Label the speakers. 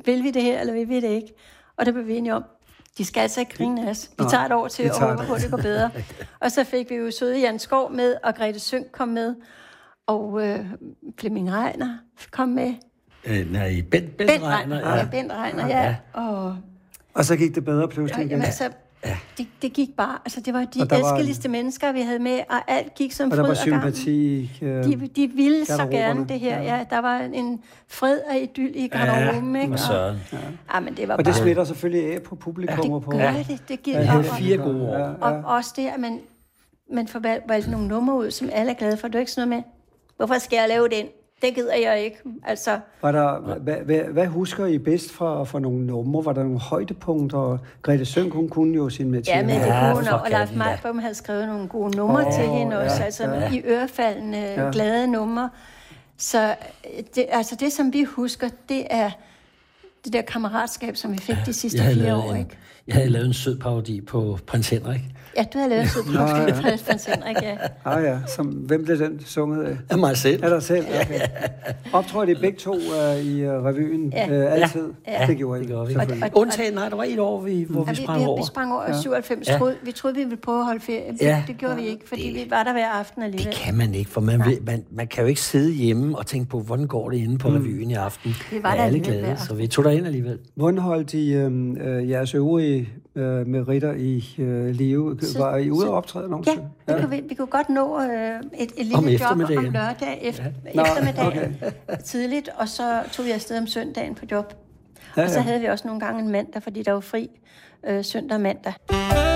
Speaker 1: vil vi det her, eller vil vi det ikke? Og der blev vi enige om, de skal altså ikke grine af os. Vi tager et år til at håbe på, at det går bedre. Og så fik vi jo søde Jan Skov med, og Grete Sønck kom med, og Flemming Reiner kom med.
Speaker 2: Bent Reiner.
Speaker 1: Ja, Bent Reiner, ja.
Speaker 3: Og så gik det bedre pludselig igen.
Speaker 1: Det gik bare. Altså, det var de elskeligste mennesker, vi havde med, og alt gik som fryd og
Speaker 3: gang. Og der var sympati.
Speaker 1: De ville så gerne det her. Ja, der var en fred og idyll i garderoben, ikke? Ja, men det var
Speaker 3: og det smitter selvfølgelig af på publikum.
Speaker 1: Det gør det. Det giver
Speaker 2: havde 4 gode år.
Speaker 1: Og også det, at man får valgt nogle numre ud, som alle er glade for. Det er ikke sådan noget med, hvorfor skal jeg lave den? Det gider jeg ikke. Altså.
Speaker 3: Hvad husker I bedst fra nogle numre? Var der nogle højdepunkter? Grete Sønck, hun kunne jo sin Mathias.
Speaker 1: Ja, men det kunne hun, og Leif Meilbom havde skrevet nogle gode numre til hende også. Altså i ørefaldende, glade numre. Så det, som vi husker, det er det der kammeratskab, som vi fik de sidste 4 år, ikke?
Speaker 2: Jeg havde lavet en sød parodi på Prins Henrik.
Speaker 1: Ja, du havde lavet en sød parodi på Prins Henrik, ja.
Speaker 3: Hvem blev den sunget af?
Speaker 2: Af mig selv.
Speaker 3: Af dig selv, okay. Optrådte I begge to i revyen altid?
Speaker 1: Ja.
Speaker 3: Det gjorde I.
Speaker 2: Undtagen, der var et år, hvor vi sprang over.
Speaker 1: Vi sprang over 97. Vi troede, vi ville prøve at holde ferie. Det gjorde vi ikke, fordi vi var der hver aften alligevel.
Speaker 2: Det kan man ikke, for man kan jo ikke sidde hjemme og tænke på, hvordan går det inde på revyen i aften.
Speaker 1: Det var der
Speaker 2: alle glade, så vi tog derind alligevel.
Speaker 3: Hvordan holdt I jeres øvrige meritter i live? Var I ude og optræde nogensinde?
Speaker 1: Ja, vi kunne godt nå et lille job om lørdag eftermiddag tidligt, og så tog vi afsted om søndagen på job. Og så havde vi også nogle gange en mandag, fordi der var fri søndag og mandag.